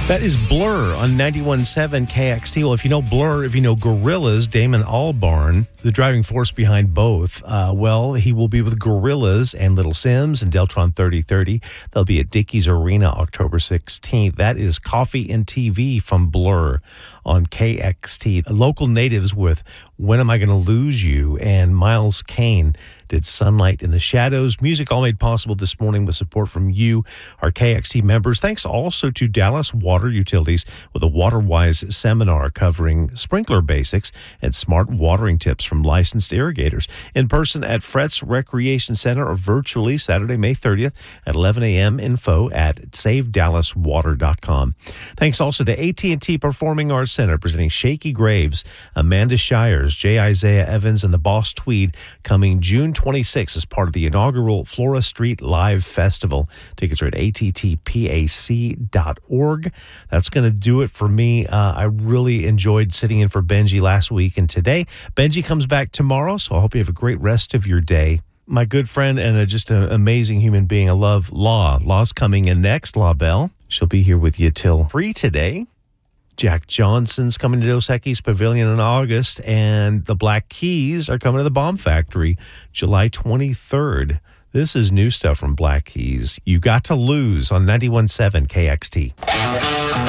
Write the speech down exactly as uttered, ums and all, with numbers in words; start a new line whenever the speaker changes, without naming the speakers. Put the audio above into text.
That is Blur on ninety-one point seven K X T. Well, if you know Blur, if you know Gorillaz, Damon Albarn, the driving force behind both, uh, well, he will be with Gorillaz and Little Sims and Deltron thirty thirty. They'll be at Dickies Arena October sixteenth. That is Coffee and T V from Blur on K X T. Local natives with When Am I Gonna Lose You and Miles Kane did Sunlight in the Shadows. Music all made possible this morning with support from you, our K X T members. Thanks also to Dallas Water Utilities with a WaterWise seminar covering sprinkler basics and smart watering tips from licensed irrigators. In person at Fretz Recreation Center or virtually Saturday, May thirtieth at eleven a.m. Info at save dallas water dot com. Thanks also to A T and T Performing Arts Center presenting Shaky Graves, Amanda Shires, J. Isaiah Evans, and the Boss Tweed coming June twenty-sixth as part of the inaugural Flora Street Live Festival. Tickets are at a t t p a c dot org. That's going to do it for me. Uh, I really enjoyed sitting in for Benji last week and today. Benji comes back tomorrow, so I hope you have a great rest of your day. My good friend and a, just an amazing human being. I love Law. Law's coming in next, Law Bell. She'll be here with you till three today. Jack Johnson's coming to Dos Equis Pavilion in August, and the Black Keys are coming to the Bomb Factory July twenty-third. This is new stuff from Black Keys. You Got to Lose on ninety-one point seven K X T.